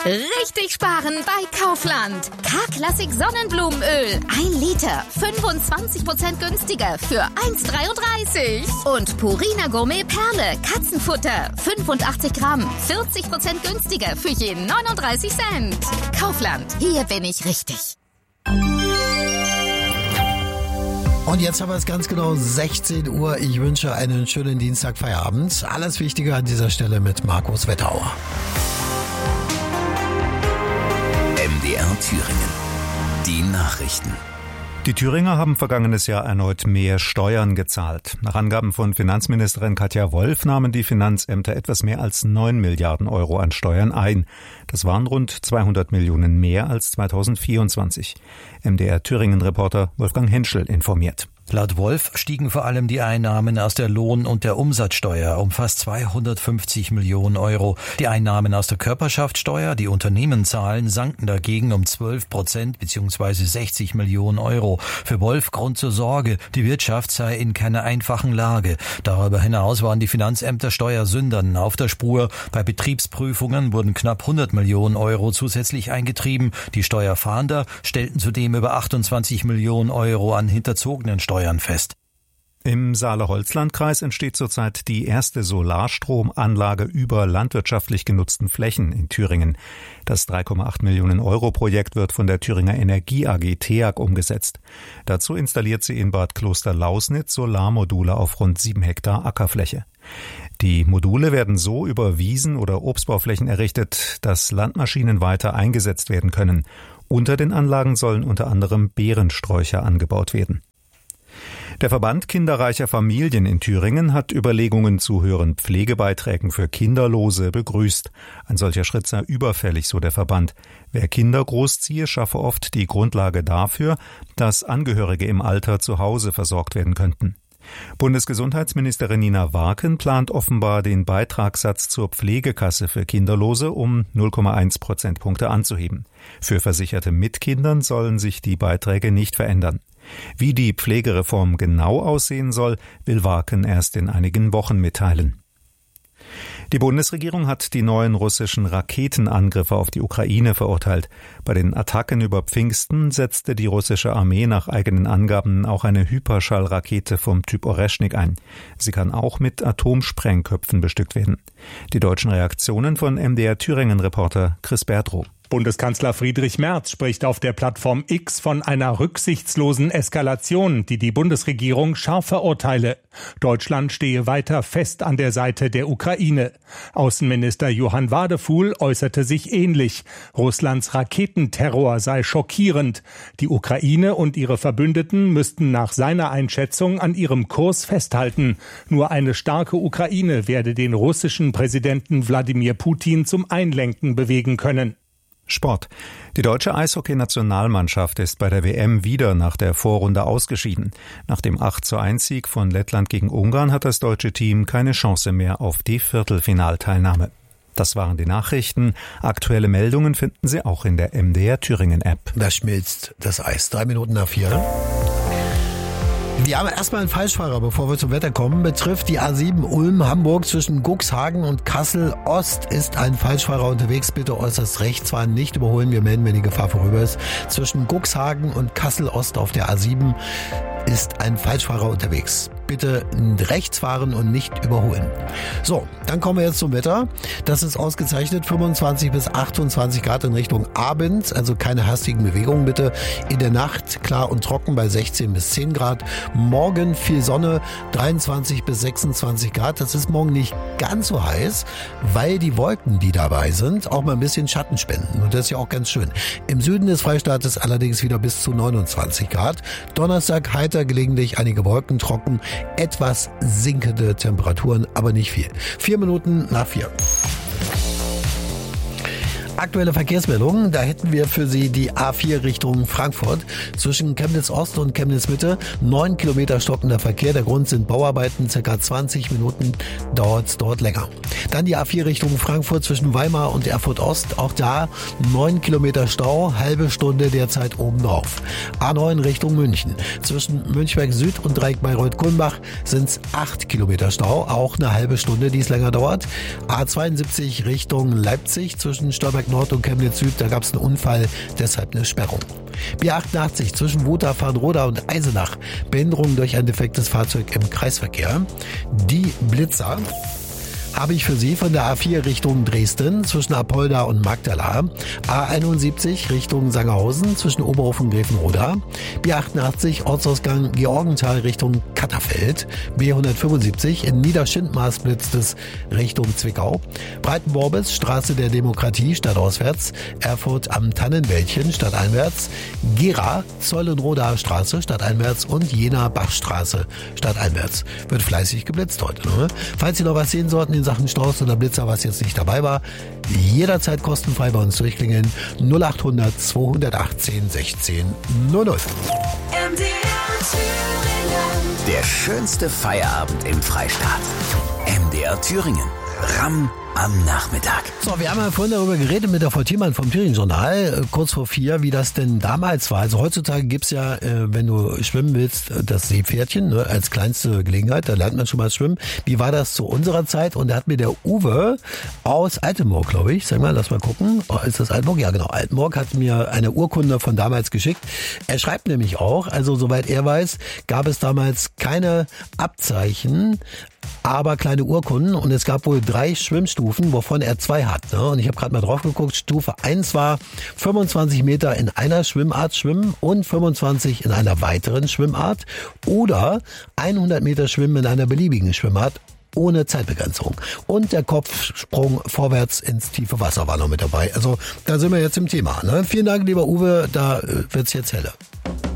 Richtig sparen bei Kaufland. K-Klassik Sonnenblumenöl. 1 Liter. 25% günstiger für 1,33. Und Purina Gourmet Perle. Katzenfutter. 85 Gramm. 40% günstiger für je 39 Cent. Kaufland. Hier bin ich richtig. Und jetzt haben wir es ganz genau 16 Uhr. Ich wünsche einen schönen Dienstagfeierabend. Alles Wichtige an dieser Stelle mit Markus Wetterauer. MDR Thüringen. Die Nachrichten. Die Thüringer haben vergangenes Jahr erneut mehr Steuern gezahlt. Nach Angaben von Finanzministerin Katja Wolf nahmen die Finanzämter etwas mehr als 9 Milliarden Euro an Steuern ein. Das waren rund 200 Millionen mehr als 2024. MDR Thüringen-Reporter Wolfgang Henschel informiert. Laut Wolf stiegen vor allem die Einnahmen aus der Lohn- und der Umsatzsteuer um fast 250 Millionen Euro. Die Einnahmen aus der Körperschaftssteuer, die Unternehmen zahlen, sanken dagegen um 12% bzw. 60 Millionen Euro. Für Wolf Grund zur Sorge, die Wirtschaft sei in keiner einfachen Lage. Darüber hinaus waren die Finanzämter Steuersündern auf der Spur. Bei Betriebsprüfungen wurden knapp 100 Millionen Euro zusätzlich eingetrieben. Die Steuerfahnder stellten zudem über 28 Millionen Euro an hinterzogenen Steuern fest. Im Saale-Holzland-Kreis entsteht zurzeit die erste Solarstromanlage über landwirtschaftlich genutzten Flächen in Thüringen. Das 3,8 Millionen Euro Projekt wird von der Thüringer Energie AG TEAG umgesetzt. Dazu installiert sie in Bad Klosterlausnitz Solarmodule auf rund 7 Hektar Ackerfläche. Die Module werden so über Wiesen oder Obstbauflächen errichtet, dass Landmaschinen weiter eingesetzt werden können. Unter den Anlagen sollen unter anderem Beerensträucher angebaut werden. Der Verband kinderreicher Familien in Thüringen hat Überlegungen zu höheren Pflegebeiträgen für Kinderlose begrüßt. Ein solcher Schritt sei überfällig, so der Verband. Wer Kinder großziehe, schaffe oft die Grundlage dafür, dass Angehörige im Alter zu Hause versorgt werden könnten. Bundesgesundheitsministerin Nina Warken plant offenbar, den Beitragssatz zur Pflegekasse für Kinderlose um 0,1 Prozentpunkte anzuheben. Für Versicherte mit Kindern sollen sich die Beiträge nicht verändern. Wie die Pflegereform genau aussehen soll, will Warken erst in einigen Wochen mitteilen. Die Bundesregierung hat die neuen russischen Raketenangriffe auf die Ukraine verurteilt. Bei den Attacken über Pfingsten setzte die russische Armee nach eigenen Angaben auch eine Hyperschallrakete vom Typ Oreschnik ein. Sie kann auch mit Atomsprengköpfen bestückt werden. Die deutschen Reaktionen von MDR Thüringen-Reporter Chris Berdrow. Bundeskanzler Friedrich Merz spricht auf der Plattform X von einer rücksichtslosen Eskalation, die die Bundesregierung scharf verurteile. Deutschland stehe weiter fest an der Seite der Ukraine. Außenminister Johann Wadefuhl äußerte sich ähnlich. Russlands Raketenterror sei schockierend. Die Ukraine und ihre Verbündeten müssten nach seiner Einschätzung an ihrem Kurs festhalten. Nur eine starke Ukraine werde den russischen Präsidenten Wladimir Putin zum Einlenken bewegen können. Sport. Die deutsche Eishockey-Nationalmannschaft ist bei der WM wieder nach der Vorrunde ausgeschieden. Nach dem 8:1-Sieg von Lettland gegen Ungarn hat das deutsche Team keine Chance mehr auf die Viertelfinalteilnahme. Das waren die Nachrichten. Aktuelle Meldungen finden Sie auch in der MDR Thüringen-App. Da schmilzt das Eis. 3:03. Wir haben erstmal einen Falschfahrer, bevor wir zum Wetter kommen. Betrifft die A7 Ulm-Hamburg zwischen Cuxhagen und Kassel-Ost ist ein Falschfahrer unterwegs. Bitte äußerst rechts fahren, nicht überholen. Wir melden, wenn die Gefahr vorüber ist. Zwischen Cuxhagen und Kassel-Ost auf der A7 ist ein Falschfahrer unterwegs. Bitte rechts fahren und nicht überholen. So, dann kommen wir jetzt zum Wetter. Das ist ausgezeichnet 25 bis 28 Grad in Richtung Abend, also keine hastigen Bewegungen bitte. In der Nacht klar und trocken bei 16 bis 10 Grad. Morgen viel Sonne, 23 bis 26 Grad. Das ist morgen nicht ganz so heiß, weil die Wolken, die dabei sind, auch mal ein bisschen Schatten spenden. Und das ist ja auch ganz schön. Im Süden des Freistaates allerdings wieder bis zu 29 Grad. Donnerstag heiter, gelegentlich einige Wolken, trocken. Etwas sinkende Temperaturen, aber nicht viel. 4:04. Aktuelle Verkehrsmeldungen, da hätten wir für Sie die A4 Richtung Frankfurt. Zwischen Chemnitz Ost und Chemnitz Mitte 9 Kilometer stockender Verkehr. Der Grund sind Bauarbeiten, ca. 20 Minuten dauert es dort länger. Dann die A4 Richtung Frankfurt zwischen Weimar und Erfurt Ost. Auch da 9 Kilometer Stau, halbe Stunde derzeit obendrauf. A9 Richtung München. Zwischen Münchberg Süd und Dreieck Bayreuth-Kulmbach sind es 8 Kilometer Stau, auch eine halbe Stunde, die es länger dauert. A72 Richtung Leipzig zwischen Stolberg Nord und Chemnitz Süd, da gab es einen Unfall, deshalb eine Sperrung. B88 zwischen Wohta, Farnroda und Eisenach, Behinderung durch ein defektes Fahrzeug im Kreisverkehr. Die Blitzer habe ich für Sie von der A4 Richtung Dresden zwischen Apolda und Magdala, A71 Richtung Sangerhausen zwischen Oberhof und Grevenroda, B88 Ortsausgang Georgenthal Richtung Katterfeld, B175 in Niederschindmaß blitzt es Richtung Zwickau, Breitenborbis Straße der Demokratie stadtauswärts, Erfurt am Tannenwäldchen stadteinwärts, Gera Zollenroda Straße stadteinwärts und Jena Bachstraße stadteinwärts. Wird fleißig geblitzt heute. Ne? Falls Sie noch was sehen sollten in Sachen Staus oder Blitzer, was jetzt nicht dabei war, jederzeit kostenfrei bei uns durchklingeln. 0800 218 16 00. Der schönste Feierabend im Freistaat. MDR Thüringen. Ramm am Nachmittag. So, wir haben ja vorhin darüber geredet mit der Frau Thiemann vom Thüringen-Journal, kurz vor 4, wie das denn damals war. Also heutzutage gibt's ja, wenn du schwimmen willst, das Seepferdchen, ne, als kleinste Gelegenheit, da lernt man schon mal schwimmen. Wie war das zu unserer Zeit? Und da hat mir der Uwe aus Altenburg, glaube ich, sag mal, lass mal gucken. Oh, ist das Altenburg? Ja, genau. Altenburg hat mir eine Urkunde von damals geschickt. Er schreibt nämlich auch, also soweit er weiß, gab es damals keine Abzeichen, aber kleine Urkunden, und es gab wohl 3 Schwimmstufen, wovon er 2 hat. Ne? Und ich habe gerade mal drauf geguckt, Stufe 1 war 25 Meter in einer Schwimmart schwimmen und 25 in einer weiteren Schwimmart oder 100 Meter schwimmen in einer beliebigen Schwimmart ohne Zeitbegrenzung. Und der Kopfsprung vorwärts ins tiefe Wasser war noch mit dabei. Also da sind wir jetzt im Thema. Ne? Vielen Dank, lieber Uwe, da wird's jetzt heller.